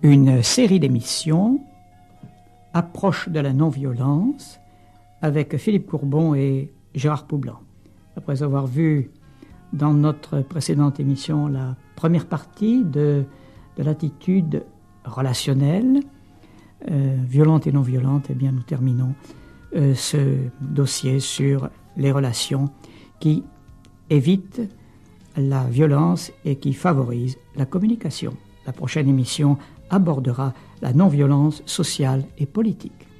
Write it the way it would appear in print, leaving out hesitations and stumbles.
une série d'émissions approche de la non-violence avec Philippe Courbon et Gérard Poublan. Après avoir vu dans notre précédente émission la première partie de l'attitude relationnelle, violente et non violente, eh bien nous terminons ce dossier sur les relations qui évitent la violence et qui favorisent la communication. La prochaine émission abordera la non-violence sociale et politique.